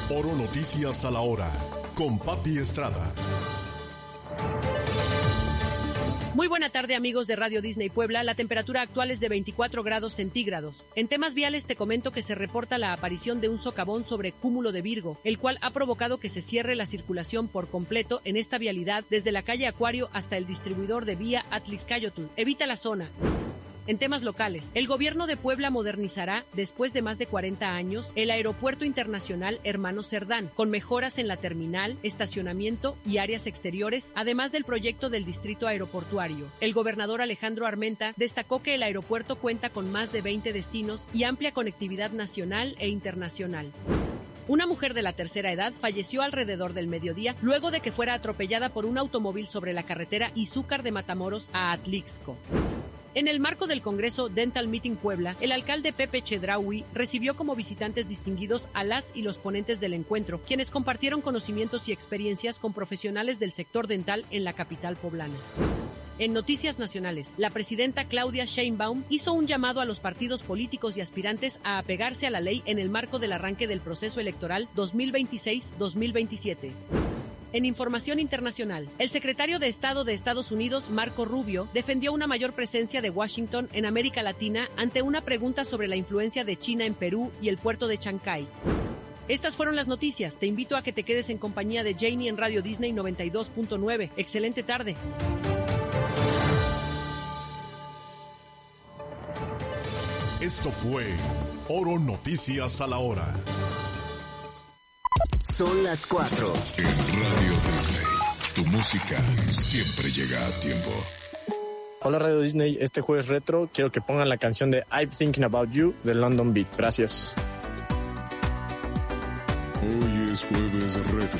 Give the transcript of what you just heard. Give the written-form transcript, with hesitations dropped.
Oro Noticias a la hora, con Pati Estrada. Muy buena tarde, amigos de Radio Disney Puebla. La temperatura actual es de 24 grados centígrados. En temas viales te comento que se reporta la aparición de un socavón sobre Cúmulo de Virgo, el cual ha provocado que se cierre la circulación por completo en esta vialidad desde la calle Acuario hasta el distribuidor de vía Atlixcáyotl. Evita la zona. En temas locales, el gobierno de Puebla modernizará, después de más de 40 años, el Aeropuerto Internacional Hermano Cerdán, con mejoras en la terminal, estacionamiento y áreas exteriores, además del proyecto del distrito aeroportuario. El gobernador Alejandro Armenta destacó que el aeropuerto cuenta con más de 20 destinos y amplia conectividad nacional e internacional. Una mujer de la tercera edad falleció alrededor del mediodía luego de que fuera atropellada por un automóvil sobre la carretera Izúcar de Matamoros a Atlixco. En el marco del Congreso Dental Meeting Puebla, el alcalde Pepe Chedraui recibió como visitantes distinguidos a las y los ponentes del encuentro, quienes compartieron conocimientos y experiencias con profesionales del sector dental en la capital poblana. En noticias nacionales, la presidenta Claudia Sheinbaum hizo un llamado a los partidos políticos y aspirantes a apegarse a la ley en el marco del arranque del proceso electoral 2026-2027. En información internacional, el secretario de Estado de Estados Unidos, Marco Rubio, defendió una mayor presencia de Washington en América Latina ante una pregunta sobre la influencia de China en Perú y el puerto de Chancay. Estas fueron las noticias. Te invito a que te quedes en compañía de Janie en Radio Disney 92.9. Excelente tarde. Esto fue Oro Noticias a la hora. Son las 4. En Radio Disney, tu música siempre llega a tiempo. Hola Radio Disney, este jueves retro quiero que pongan la canción de I'm Thinking About You de London Beat. Gracias. Hoy es jueves retro.